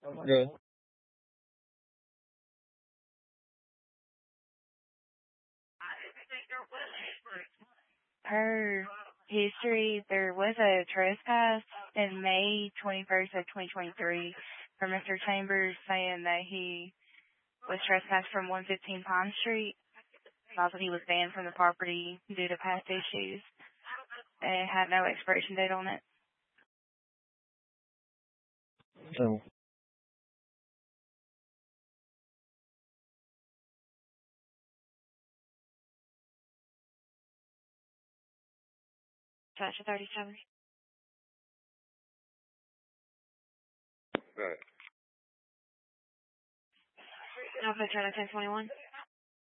Good. Per history, there was a trespass in May 21st of 2023 for Mr. Chambers saying that he was trespassed from 115 Pine Street. Also, he was banned from the property due to past issues. It had no expiration date on it. So, Touch of 37. right. Alpha Charlie 1021.